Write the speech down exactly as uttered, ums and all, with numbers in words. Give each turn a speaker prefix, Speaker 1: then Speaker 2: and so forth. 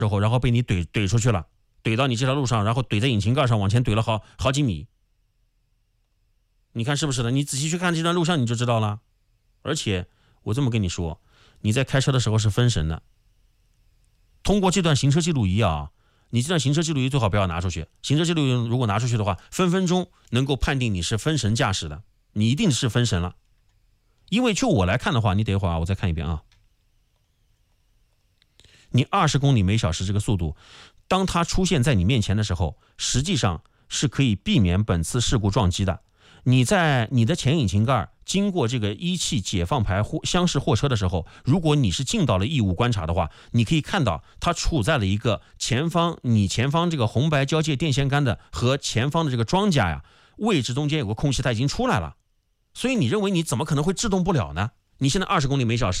Speaker 1: 之后，然后被你怼怼出去了，怼到你这条路上，然后怼在引擎盖上往前怼了好好几米。你看是不是的？你仔细去看这段录像你就知道了。而且我这么跟你说，你在开车的时候是分神的。通过这段行车记录仪啊，你这段行车记录仪最好不要拿出去。行车记录仪如果拿出去的话，分分钟能够判定你是分神驾驶的，你一定是分神了。因为就我来看的话，你等一会儿啊，我再看一遍啊。你二十公里每小时这个速度，当它出现在你面前的时候，实际上是可以避免本次事故撞击的。你在你的前引擎盖经过这个一汽解放牌厢式货车的时候，如果你是进到了异物观察的话，你可以看到它处在了一个前方，你前方这个红白交界电线杆的和前方的这个装甲呀位置中间有个空隙，它已经出来了。所以你认为你怎么可能会制动不了呢？你现在二十公里每小时